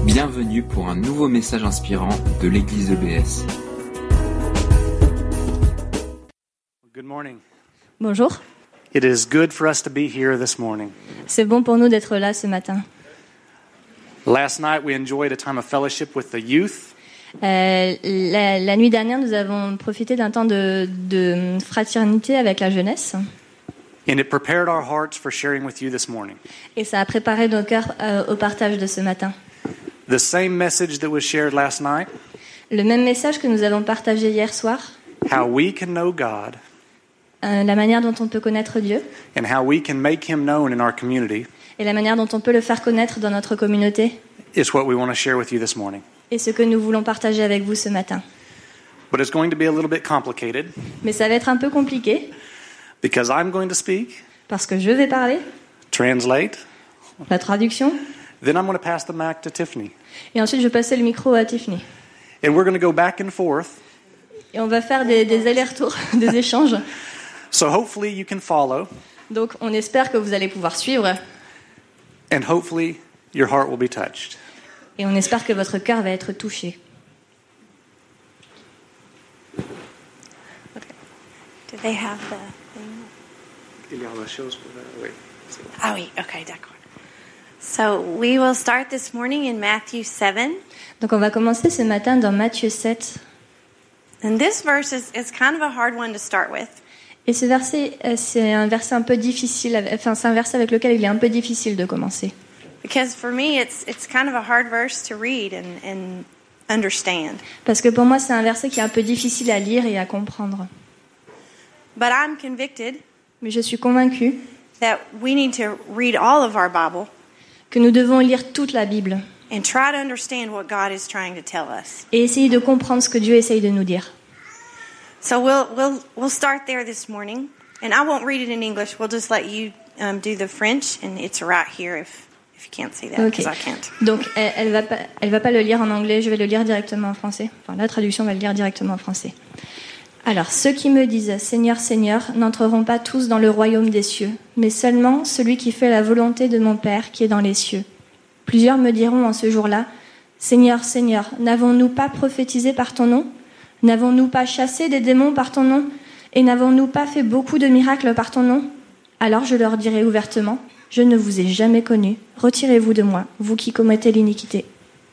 Bienvenue pour un nouveau message inspirant de l'Église EBS. Good morning. Bonjour. It is good for us to be here this morning. C'est bon pour nous d'être là ce matin. Last night we enjoyed a time of fellowship with the youth. La nuit dernière, nous avons profité d'un temps de fraternité avec la jeunesse. And it prepared our hearts for sharing with you this morning. Et ça a préparé nos cœurs au partage de ce matin. The same message that was shared last night, Le même message que nous avons partagé hier soir, how we can know God la manière dont on peut connaître Dieu and how we can make Him known in our community, et la manière dont on peut le faire connaître dans notre communauté, is what we want to share with you this morning. et ce que nous voulons partager avec vous ce matin. But it's going to be a little bit complicated Mais ça va être un peu compliqué because I'm going to speak, parce que je vais parler, translate, la traduction, then I'm going to pass the mic to Tiffany. et ensuite je vais passer le micro à Tiffany. And we're going to go back and forth. Et on va faire des allers-retours, des échanges. So hopefully you can follow, Donc on espère que vous allez pouvoir suivre and hopefully your heart will be touched. et on espère que votre cœur va être touché. Do they have the thing? Ah oui, okay, d'accord. So we will start this morning in Matthew 7. Donc on va commencer ce matin dans Matthieu 7. And this verse is kind of a hard one to start with. Et ce verset, c'est un verset un peu difficile, enfin c'est un verset avec lequel il est un peu difficile de commencer. Because for me it's kind of a hard verse to read and understand. Parce que pour moi c'est un verset qui est un peu difficile à lire et à comprendre. But I'm convicted Mais je suis convaincue that we need to read all of our Bible que nous devons lire toute la Bible and try to understand what God is trying to tell us. et essayer de comprendre ce que Dieu essaye de nous dire. So we'll start there this morning, and I won't read it in English. We'll just let you do the French, and it's right here if you can't see that, because I can't. Donc elle va pas le lire en anglais, je vais le lire directement en français. Enfin la traduction va le lire directement en français. Alors ceux qui me disent Seigneur, Seigneur, n'entreront pas tous dans le royaume des cieux, mais seulement celui qui fait la volonté de mon Père qui est dans les cieux. Plusieurs me diront en ce jour-là, Seigneur, Seigneur, n'avons-nous pas prophétisé par ton nom ? N'avons-nous pas chassé des démons par ton nom ? Et n'avons-nous pas fait beaucoup de miracles par ton nom ? Alors je leur dirai ouvertement, je ne vous ai jamais connu. Retirez-vous de moi, vous qui commettez l'iniquité.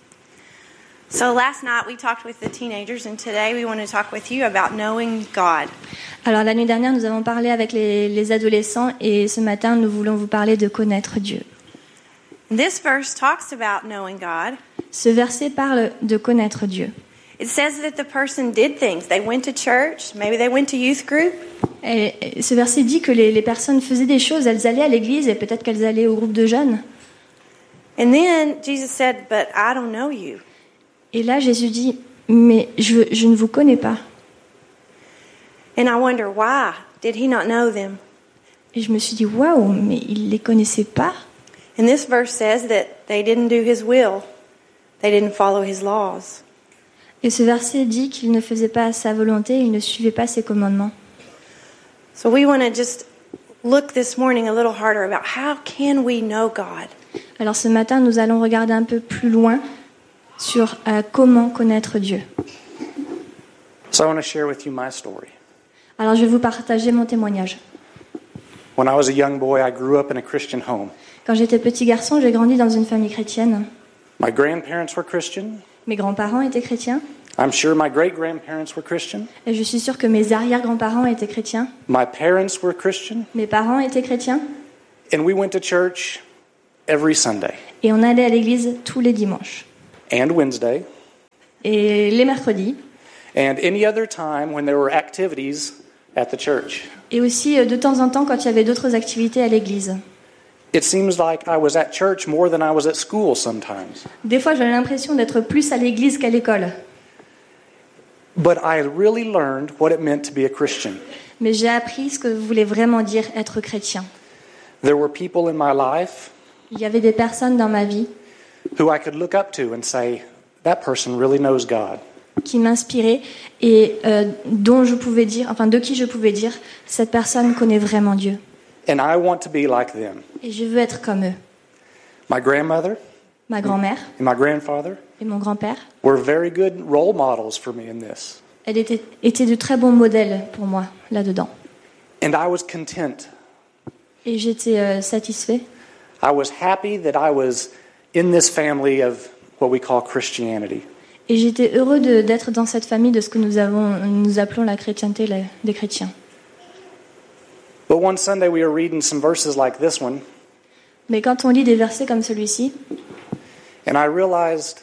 So last night we talked with the teenagers, and today we want to talk with you about knowing God. Alors la nuit dernière, nous avons parlé avec les adolescents et ce matin, nous voulons vous parler de connaître Dieu. This verse talks about knowing God. Ce verset parle de connaître Dieu. It says that the person did things. They went to church, maybe they went to youth group. Et ce verset dit que les personnes faisaient des choses, elles allaient à l'église et peut-être qu'elles allaient au groupe de jeunes. And then Jesus said, "But I don't know you." Et là, Jésus dit, mais je ne vous connais pas. And I wonder why did he not know them? Et je me suis dit, waouh, mais il les connaissait pas. And this verse says that they didn't do his will. They didn't follow his laws. Et ce verset dit qu'il ne faisait pas sa volonté, il ne suivait pas ses commandements. So we want to just look this morning a little harder about how can we know God? Alors ce matin, nous allons regarder un peu plus loin sur comment connaître Dieu. So I want to share with you my story. Alors je vais vous partager mon témoignage. When I was a young boy, I grew up in a Christian home. Quand j'étais petit garçon, j'ai grandi dans une famille chrétienne. My grandparents were Christian. Mes grands-parents étaient chrétiens. I'm sure my great-grandparents were Christian. Et je suis sûre que mes arrière-grands-parents étaient chrétiens. My parents were Christian. Mes parents étaient chrétiens. And we went to church every Sunday Et on allait à l'église tous les dimanches. and Wednesday Et les mercredis. and any other time when there were activities at the church. Et aussi de temps en temps quand il y avait d'autres activités à l'église. It seems like I was at church more than I was at school sometimes. Des fois, j'avais l'impression d'être plus à l'église qu'à l'école. But I really learned what it meant to be a Christian. Mais j'ai appris ce que voulait vraiment dire être chrétien. There were people in my life Il y avait des personnes dans ma vie who I could look up to and say, that person really knows God. qui m'inspiraient et dont je pouvais dire, enfin de qui je pouvais dire, cette personne connaît vraiment Dieu. And I want to be like them. Et je veux être comme eux. My grandmother, Ma grand-mère and my grandfather et mon grand-père, were very good role models for me in this. elles étaient de très bons modèles pour moi là-dedans. And I was content. Et j'étais satisfait. I was happy that I was in this family of what we call Christianity. Et j'étais heureux d'être dans cette famille de ce que nous appelons la chrétienté des chrétiens. But one Sunday we were reading some verses like this one, Mais quand on lit des versets comme celui-ci, and I realized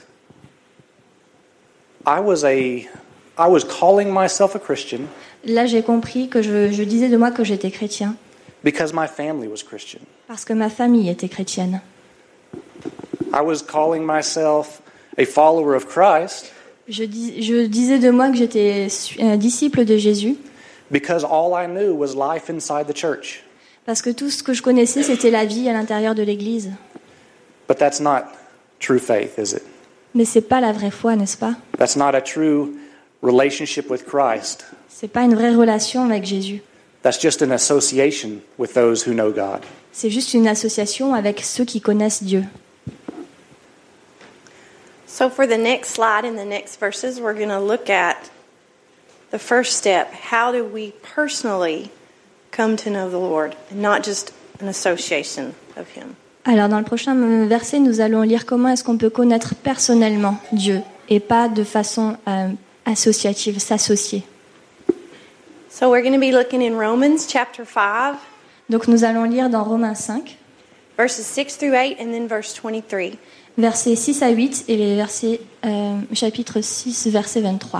I was calling myself a Christian là j'ai compris que je disais de moi que j'étais chrétien because my family was Christian. parce que ma famille était chrétienne. I was calling myself a follower of Christ Je disais de moi que j'étais un disciple de Jésus because all I knew was life inside the church. parce que tout ce que je connaissais c'était la vie à l'intérieur de l'église. But that's not true faith, is it? Mais c'est pas la vraie foi, n'est-ce pas? That's not a true relationship with Christ. C'est pas une vraie relation avec Jésus. That's just an association with those who know God. C'est juste une association avec ceux qui connaissent Dieu. So for the next slide and the next verses, we're going to look at the first step. How do we personally come to know the Lord, and not just an association of Him? Alors dans le prochain verset, nous allons lire comment est-ce qu'on peut connaître personnellement Dieu et pas de façon associative, s'associer. So we're going to be looking in Romans chapter 5, Donc nous allons lire dans Romains 5, verses 6 through 8, and then verse 23. versets 6 à 8 et les versets, chapitre 6, verset 23.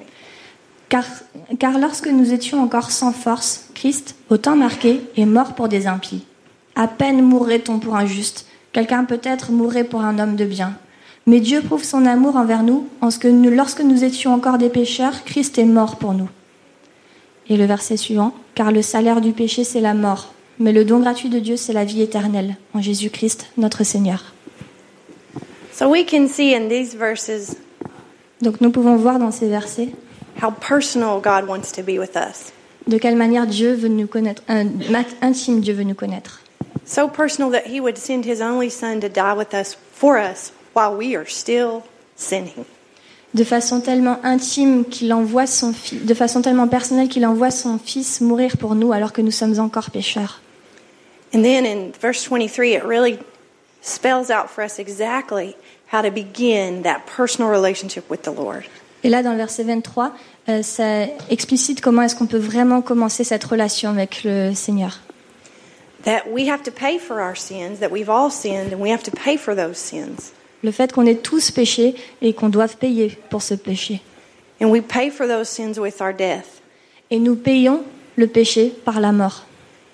Car lorsque nous étions encore sans force, Christ, au temps marqué, est mort pour des impies. À peine mourrait-on pour un juste, quelqu'un peut-être mourrait pour un homme de bien. Mais Dieu prouve son amour envers nous, en ce que lorsque nous étions encore des pécheurs, Christ est mort pour nous. Et le verset suivant, car le salaire du péché c'est la mort, mais le don gratuit de Dieu c'est la vie éternelle, en Jésus-Christ notre Seigneur. So we can see in these verses Donc nous pouvons voir dans ces versets how personal God wants to be with us. de quelle manière Dieu veut nous connaître, intime Dieu veut nous connaître. So personal that He would send His only Son to die with us for us while we are still sinning. De façon tellement intime qu'il envoie son fils, de façon tellement personnelle qu'il envoie son fils mourir pour nous alors que nous sommes encore pécheurs. And then in verse 23, it really spells out for us exactly how to begin that personal relationship with the Lord. Et là, dans le verset 23, ça explicite comment est-ce qu'on peut vraiment commencer cette relation avec le Seigneur. That we have to pay for our sins, that we've all sinned, and we have to pay for those sins. Le fait qu'on ait tous péché et qu'on doive payer pour ce péché. And we pay for those sins with our death. Et nous payons le péché par la mort.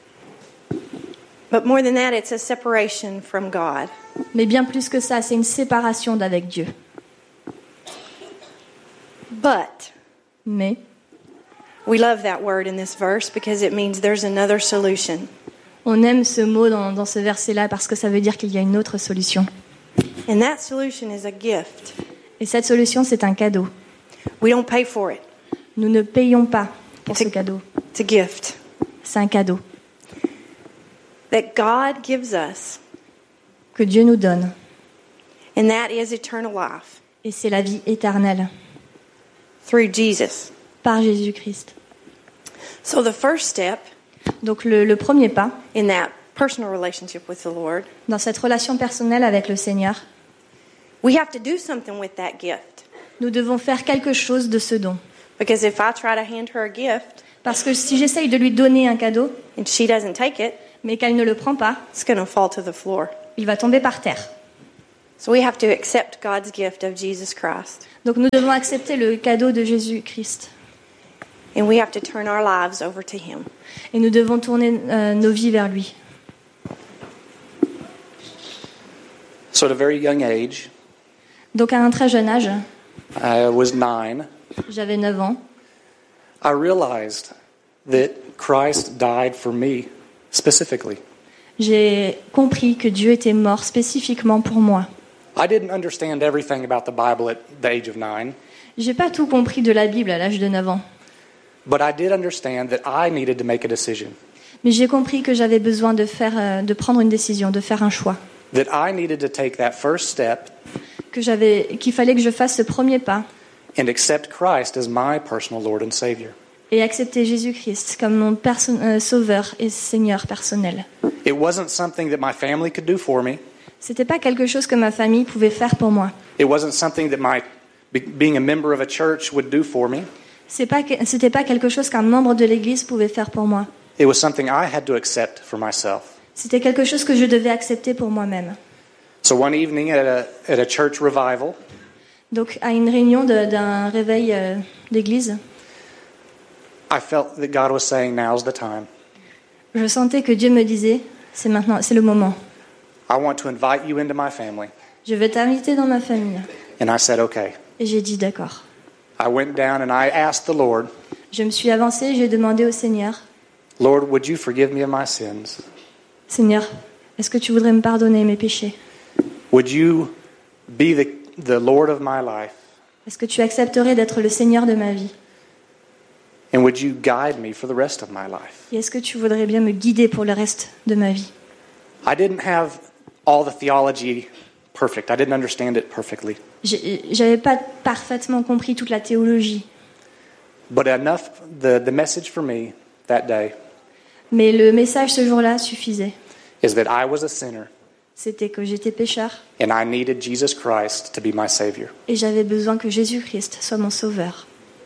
But more than that, it's a separation from God. Mais bien plus que ça, c'est une séparation d'avec Dieu. But Mais we love that word in this verse because it means there's another solution. on aime ce mot dans ce verset-là parce que ça veut dire qu'il y a une autre solution. And that solution is a gift. Et cette solution, c'est un cadeau. We don't pay for it. Nous ne payons pas pour ce cadeau. It's a gift C'est un cadeau that God gives us, que Dieu nous donne. and that is eternal life Et c'est la vie éternelle through Jesus. par Jésus-Christ. So the first step Donc le premier pas in that personal relationship with the Lord, dans cette relation personnelle avec le Seigneur, we have to do something with that gift. nous devons faire quelque chose de ce don. Because if I try to hand her a gift Parce que si j'essaye de lui donner un cadeau, and she doesn't take it, mais qu'elle ne le prend pas, it's going to fall to the floor. il va tomber par terre. So we have to accept God's gift of Jesus Christ. Donc nous devons accepter le cadeau de Jésus-Christ. And we have to turn our lives over to Him. Et nous devons tourner nos vies vers lui. So at a very young age, Donc à un très jeune âge, I was 9, j'avais 9 ans, I realized that Christ died for me specifically. j'ai compris que Dieu était mort spécifiquement pour moi. I didn't understand everything about the Bible at the age of 9, J'ai pas tout compris de la Bible à l'âge de 9 ans, but I did understand that I needed to make a decision. mais j'ai compris que j'avais besoin de prendre une décision, de faire un choix. that I needed to take that first step qu'il fallait que je fasse ce premier pas and accept Christ as my personal Lord and Savior. et accepter Jésus-Christ comme mon sauveur et Seigneur personnel. It wasn't something that my family could do for me. C'était pas quelque chose que ma famille pouvait faire pour moi. It wasn't something that being a member of a church would do for me. C'était pas quelque chose qu'un membre de l'Église pouvait faire pour moi. It was something I had to accept for myself. C'était quelque chose que je devais accepter pour moi-même. So one evening at a church revival, Donc à une réunion d'un réveil d'église, I felt that God was saying, "Now's the time. je sentais que Dieu me disait, c'est maintenant, c'est le moment. I want to invite you into my family." Je vais t'inviter dans ma famille. And I said, "Okay." Et j'ai dit d'accord. I went down and I asked the Lord, Je me suis avancée, j'ai demandé au Seigneur, "Lord, would you forgive me of my sins? Seigneur, est-ce que tu voudrais me pardonner mes péchés? Would you be the Lord of my life? Est-ce que tu accepterais d'être le Seigneur de ma vie? And would you guide me for the rest of my life?" Et est-ce que tu voudrais bien me guider pour le reste de ma vie? I didn't have all the theology perfect. I didn't understand it perfectly. J'avais pas parfaitement compris toute la théologie. But enough, the message for me that day Mais le message ce jour-là suffisait. is that I was a sinner C'était que j'étais pécheur and I needed Jesus Christ to be my Savior. et j'avais besoin que Jésus-Christ soit mon sauveur.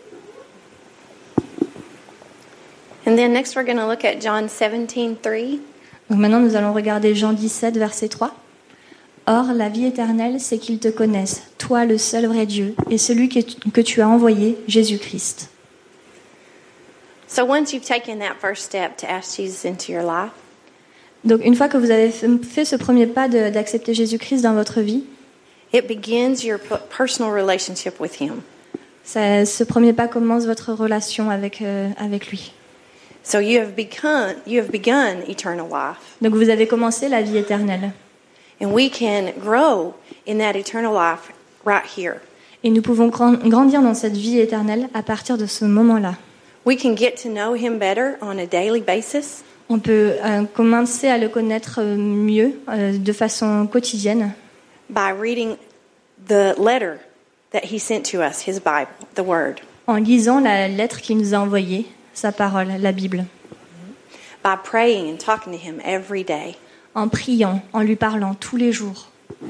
And then next we're going to look at John 17:3. Donc maintenant nous allons regarder Jean 17, verset 3. Or, la vie éternelle, c'est qu'ils te connaissent, toi le seul vrai Dieu, et celui que tu as envoyé, Jésus-Christ. So once you've taken that first step to ask Jesus into your life, Donc une fois que vous avez fait ce premier pas d'accepter Jésus-Christ dans votre vie, it begins your personal relationship with Him. ce premier pas commence votre relation avec lui. So you have begun eternal life. Donc vous avez commencé la vie éternelle. And we can grow in that eternal life right here. Et nous pouvons grandir dans cette vie éternelle à partir de ce moment-là. We can get to know Him better on a daily basis. On peut commencer à le connaître mieux de façon quotidienne By reading the letter that He sent to us, His Bible, the Word. en lisant la lettre qu'il nous a envoyée, sa parole, la Bible. By praying and talking to Him every day. En priant, en lui parlant tous les jours.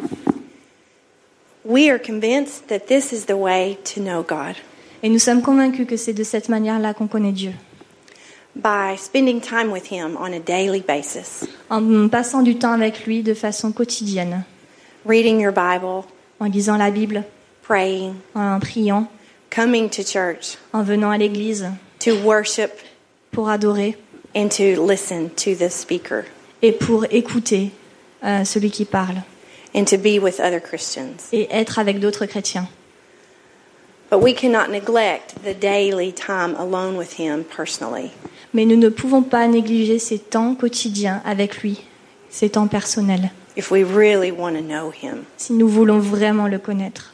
We are convinced that this is the way to know God. Et nous sommes convaincus que c'est de cette manière-là qu'on connaît Dieu. By spending time with Him on a daily basis. En passant du temps avec lui de façon quotidienne. Reading your Bible. En lisant la Bible. Praying. En priant. Coming to church. En venant à l'église. To worship. Pour adorer. And to listen to the speaker. Et pour écouter celui qui parle. And to be with other Christians. Et être avec d'autres chrétiens. But we cannot neglect the daily time alone with Him personally. Mais nous ne pouvons pas négliger ces temps quotidiens avec lui, ces temps personnels, If we really want to know Him. si nous voulons vraiment le connaître.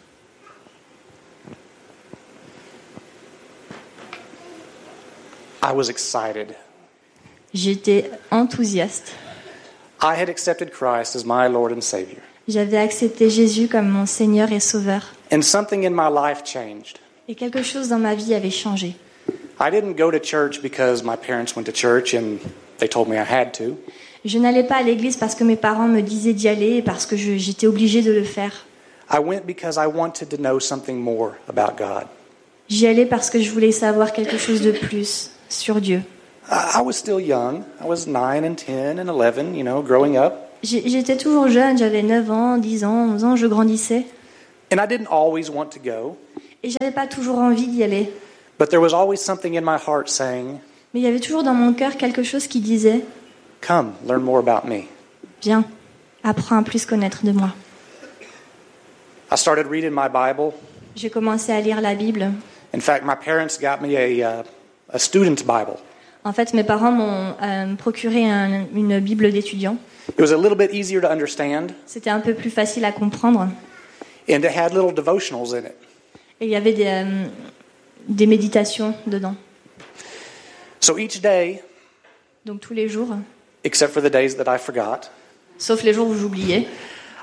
I was excited. J'étais enthousiaste. I had accepted Christ as my Lord and Savior. J'avais accepté Jésus comme mon Seigneur et Sauveur. And something in my life changed. Et quelque chose dans ma vie avait changé. I didn't go to church because my parents went to church and they told me I had to. Je n'allais pas à l'église parce que mes parents me disaient d'y aller et parce que j'étais obligée de le faire. I went because I wanted to know something more about God. J'y allais parce que je voulais savoir quelque chose de plus sur Dieu. I was still young. I was 9 and 10 and 11, growing up. J'étais toujours jeune, j'avais 9 ans, 10 ans, 11 ans, je grandissais. And I didn't always want to go. Et j'avais pas toujours envie d'y aller. But there was always something in my heart saying, Mais il y avait toujours dans mon cœur quelque chose qui disait « come, learn more about me. Viens, apprends à plus connaître de moi. I started reading my Bible. » J'ai commencé à lire la Bible. In fact, my parents got me a student Bible. En fait, mes parents m'ont procuré une Bible d'étudiant. It was a little bit easier to understand, C'était un peu plus facile à comprendre. and it had little devotionals in it. Et il y avait des méditations dedans. So each day, Donc tous les jours, except for the days that I forgot, sauf les jours où j'oubliais,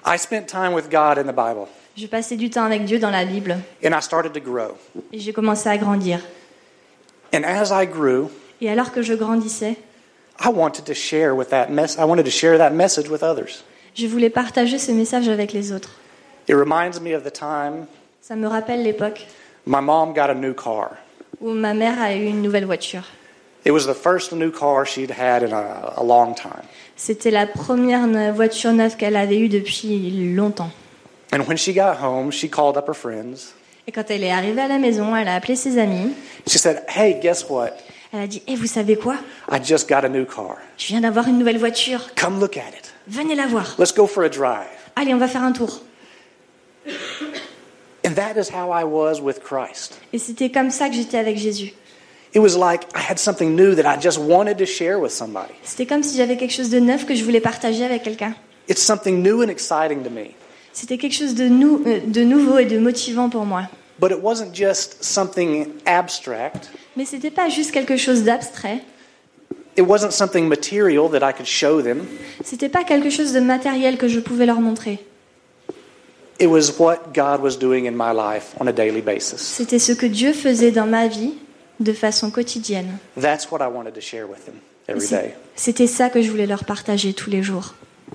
I spent time with God in the Bible, Je passais du temps avec Dieu dans la Bible and I started to grow. et j'ai commencé à grandir. And as I grew, Et alors que je grandissais, I wanted to share that message with others. je voulais partager ce message avec les autres. It reminds me of the time Ça me rappelle l'époque my mom got a new car. où ma mère a eu une nouvelle voiture. It was the first new car she'd had in a long time. C'était la première voiture neuve qu'elle avait eue depuis longtemps. And when she got home, she called up her friends. Et quand elle est arrivée à la maison, elle a appelé ses amis. She said, "Hey, guess what? Elle a dit « Eh, vous savez quoi? I just got a new car. Je viens d'avoir une nouvelle voiture. Come look at it. Venez la voir. Let's go for a drive." Allez, on va faire un tour. And that is how I was with Christ. Et c'était comme ça que j'étais avec Jésus. It was like I had something new that I just wanted to share with somebody. C'était comme si j'avais quelque chose de neuf que je voulais partager avec quelqu'un. It's something new and exciting to me. C'était quelque chose de nouveau et de motivant pour moi. But it wasn't just something abstract. Mais c'était pas juste quelque chose d'abstrait. It wasn't something material that I could show them. C'était pas quelque chose de matériel que je pouvais leur montrer. It was what God was doing in my life on a daily basis. C'était ce que Dieu faisait dans ma vie de façon quotidienne. That's what I wanted to share with them Et every day. c'était ça que je voulais leur partager tous les jours.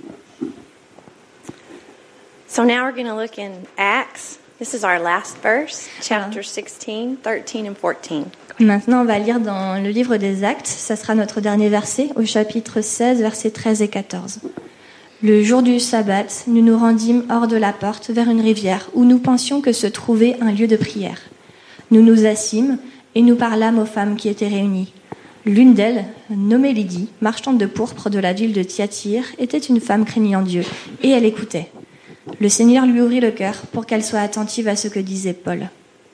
So now we're going to look in Acts. This is our last verse, chapter 16, 13, and 14. Maintenant, on va lire dans le livre des Actes. Ça sera notre dernier verset, au chapitre 16, versets 13 et 14. Le jour du sabbat, nous nous rendîmes hors de la porte vers une rivière où nous pensions que se trouvait un lieu de prière. Nous nous assîmes et nous parlâmes aux femmes qui étaient réunies. L'une d'elles, nommée Lydie, marchande de pourpre de la ville de Thyatire, était une femme craignant Dieu, et elle écoutait. Le Seigneur lui ouvrit le cœur pour qu'elle soit attentive à ce que disait Paul.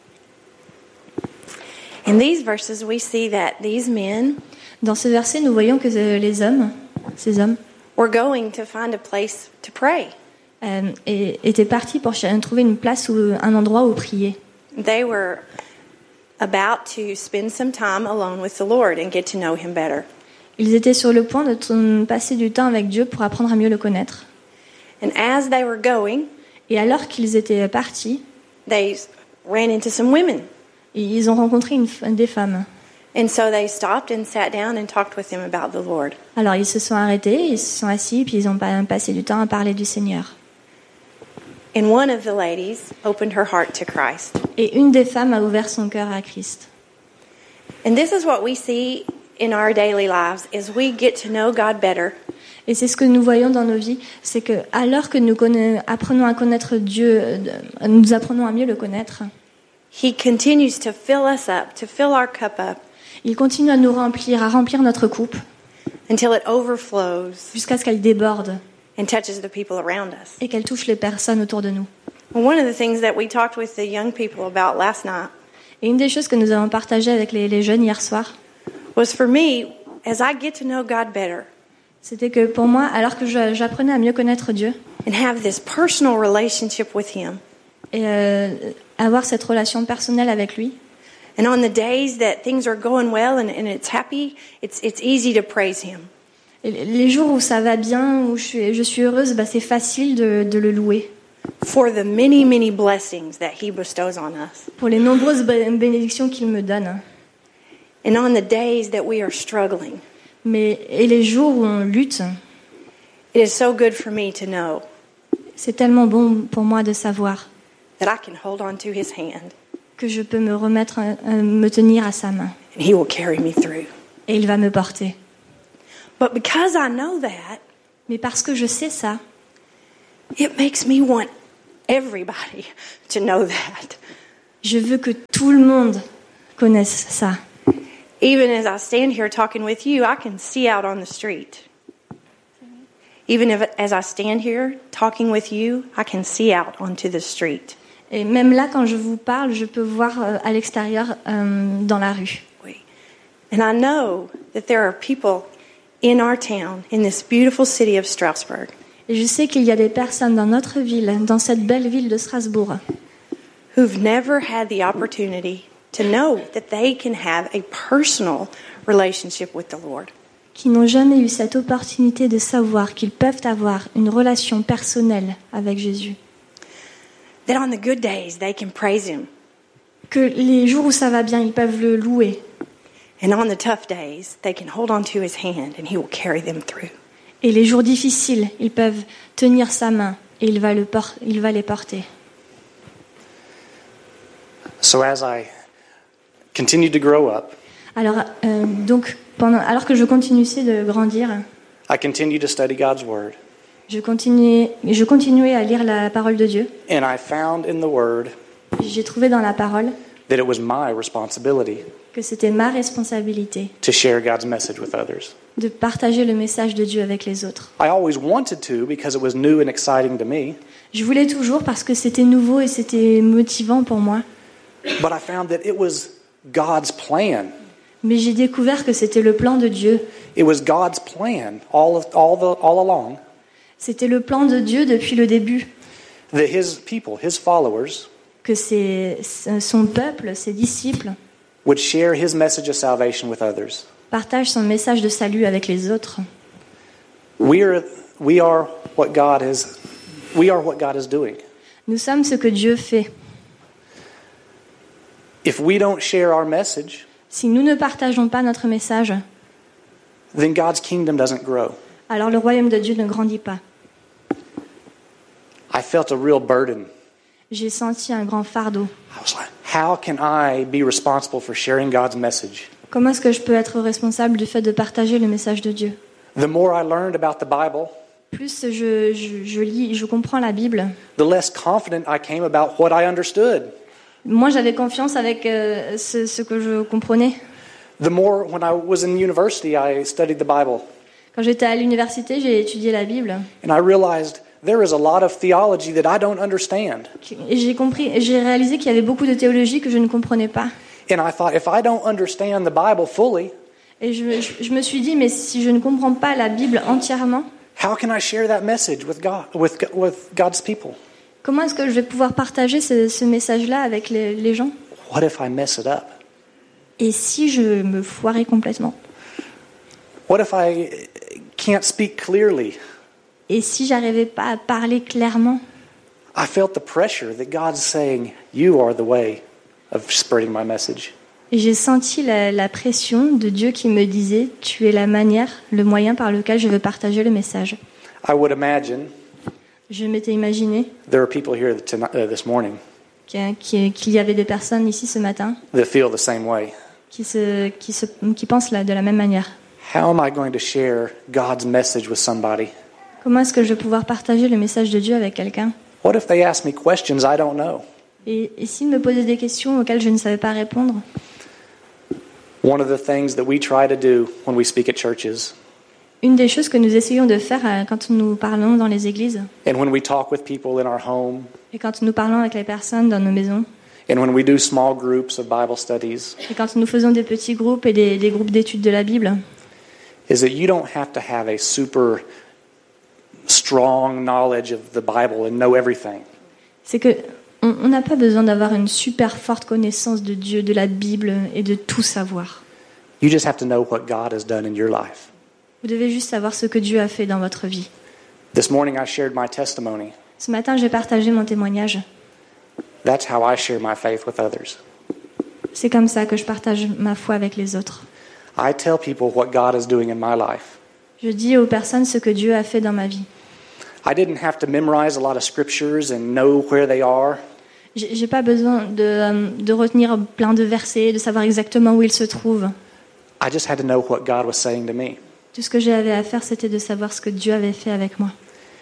In these verses, we see that these men Dans ce verset, nous voyons que ces hommes, were going to find a place to pray. étaient partis pour trouver une place ou un endroit où prier. They were about to spend some time alone with the Lord and get to know Him better. Ils étaient sur le point de passer du temps avec Dieu pour apprendre à mieux le connaître. And as they were going, Et alors qu'ils étaient partis, they ran into some women. ils ont rencontré des femmes. And so they stopped and sat down and talked with them about the Lord. Alors ils se sont arrêtés, ils se sont assis, puis ils ont passé du temps à parler du Seigneur. And one of the ladies opened her heart to Christ. Et une des femmes a ouvert son cœur à Christ. And this is what we see in our daily lives as we get to know God better. Et c'est ce que nous voyons dans nos vies, c'est que alors que nous apprenons à connaître Dieu, nous apprenons à mieux le connaître, He continues to fill us up, to fill our cup up, il continue à nous remplir, à remplir notre coupe, until it overflows jusqu'à ce qu'elle déborde and touches the people around us. et qu'elle touche les personnes autour de nous. Well, one of the things that we talked with the young people about last night Et une des choses que nous avons partagées avec les jeunes hier soir, was for me, as I get to know God better c'était que pour moi, alors que j'apprenais à mieux connaître Dieu and have this personal relationship with Him, et avoir cette relation personnelle avec lui, and on the days that things are going well and it's happy, it's easy to praise Him. et les jours où ça va bien, où je suis heureuse, c'est facile de le louer. For the many, many blessings that He bestows on us. Pour les nombreuses bénédictions qu'il me donne. And on the days that we are struggling, Et les jours où on lutte, it is so good for me to know c'est tellement bon pour moi de savoir that I can hold on to His hand que je peux me tenir à sa main. and He will carry me through. Et il va me porter. But because I know that, Mais parce que je sais ça, it makes me want everybody to know that. je veux que tout le monde connaisse ça. Even as I stand here talking with you, I can see out on the street. Even as I stand here talking with you, I can see out onto the street. Et même là, quand je vous parle, je peux voir à l'extérieur dans la rue. And I know that there are people in our town, in this beautiful city of Strasbourg, Et je sais qu'il y a des personnes dans notre ville, dans cette belle ville de Strasbourg, who've never had the opportunity to know that they can have a personal relationship with the Lord. qui n'ont jamais eu cette opportunité de savoir qu'ils peuvent avoir une relation personnelle avec Jésus. That on the good days, they can praise Him. Que les jours où ça va bien, ils peuvent le louer. And on the tough days, they can hold on to His hand and He will carry them through. Et les jours difficiles, ils peuvent tenir sa main et il va les porter. So as I continued to grow up, Alors, alors que je continuais de grandir, I continued to study God's Word. je continuais à lire la parole de Dieu. And I found in the Word J'ai trouvé dans la parole that it was my responsibility que c'était ma responsabilité to share God's message with others. de partager le message de Dieu avec les autres. I always wanted to because it was new and exciting to me, Je voulais toujours parce que c'était nouveau et c'était motivant pour moi. but I found that it was God's plan. Mais j'ai découvert que c'était le plan de Dieu. It was God's plan all along C'était le plan de Dieu depuis le début. that His people, His followers, Que son peuple, ses disciples, would share His message of salvation with others. partagent son message de salut avec les autres. We are what God is doing. Nous sommes ce que Dieu fait. If we don't share our message, Si nous ne partageons pas notre message, then God's kingdom doesn't grow. alors le royaume de Dieu ne grandit pas. I felt a real burden. J'ai senti un grand fardeau. I was like, how can I be responsible for sharing God's message? Comment est-ce que je peux être responsable du fait de partager le message de Dieu? The more I learned about the Bible, Plus je lis, je comprends la Bible, the less confident I came about what I understood. moi j'avais confiance avec ce que je comprenais. The more, when I was in university, I studied the Bible. Quand j'étais à l'université, j'ai étudié la Bible. And I realized there is a lot of theology that I don't understand. Et j'ai réalisé qu'il y avait beaucoup de théologie que je ne comprenais pas. And I thought, if I don't understand the Bible fully, Et je me suis dit, mais si je ne comprends pas la Bible entièrement, how can I share that message with God, with God's people? comment est-ce que je vais pouvoir partager ce message-là avec les gens? What if I mess it up? Et si je me foirais complètement? What if I can't speak clearly? Et si j'arrivais pas à parler clairement? I felt the pressure that God's saying, you are the way of spreading my message. Et j'ai senti la pression de Dieu qui me disait, tu es la manière, le moyen par lequel je veux partager le message. I would imagine Je m'étais imaginé there are people here this morning qu'il y avait des personnes ici ce matin that feel the same way. qui pensent de la même manière. How am I going to share God's message with somebody? Comment est-ce que je vais pouvoir partager le message de Dieu avec quelqu'un? What if they ask me questions I don't know? Et s'il me posait des questions auxquelles je ne savais pas répondre? One of the things that we try to do when we speak at churches Une des choses que nous essayons de faire quand nous parlons dans les églises and when we talk with people in our home et quand nous parlons avec les personnes dans nos maisons and when we do small groups of Bible studies et quand nous faisons des petits groupes et des groupes d'études de la Bible, is that you don't have to have a super strong knowledge of the Bible and know everything. c'est que on n'a pas besoin d'avoir une super forte connaissance de Dieu, de la Bible et de tout savoir. You just have to know what God has done in your life. Vous devez juste savoir ce que Dieu a fait dans votre vie. This morning I shared my testimony. Ce matin, j'ai partagé mon témoignage. That's how I share my faith with others. C'est comme ça que je partage ma foi avec les autres. I tell people what God is doing in my life. Je dis aux personnes ce que Dieu a fait dans ma vie. I didn't have to memorize a lot of scriptures and know where they are. J'ai pas besoin de retenir plein de versets, de savoir exactement où ils se trouvent. I just had to know what God was saying to me. Tout ce que j'avais à faire, c'était de savoir ce que Dieu avait fait avec moi.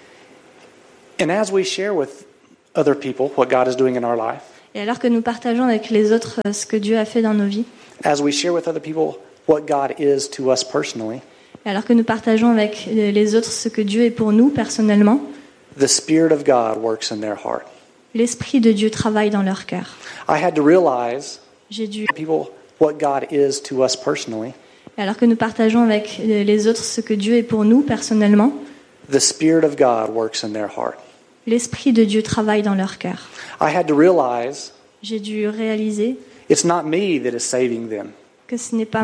And as we share with other people what God is doing in our life, Et alors que nous partageons avec les autres ce que Dieu a fait dans nos vies, as we share with other people what God is to us personally, et alors que nous partageons avec les autres ce que Dieu est pour nous personnellement, the Spirit of God works in their heart. l'Esprit de Dieu travaille dans leur cœur. I had to realize J'ai dû, people what God is to us personally, et alors que nous partageons avec les autres ce que Dieu est pour nous personnellement, the Spirit of God works in their heart. l'Esprit de Dieu travaille dans leur cœur. I had to realize J'ai dû réaliser it's not me that is saving them. que ce n'est pas